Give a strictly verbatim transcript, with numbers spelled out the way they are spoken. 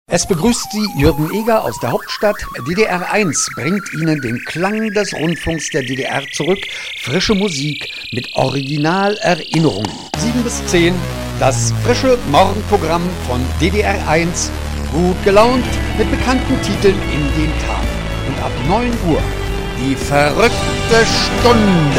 Es begrüßt Sie Jürgen Eger aus der Hauptstadt. D D R eins bringt Ihnen den Klang des Rundfunks der D D R zurück. Frische Musik mit Originalerinnerungen. sieben bis zehn, das frische Morgenprogramm von D D R eins. Gut gelaunt mit bekannten Titeln in den Tag. Und ab neun Uhr, die verrückte Stunde.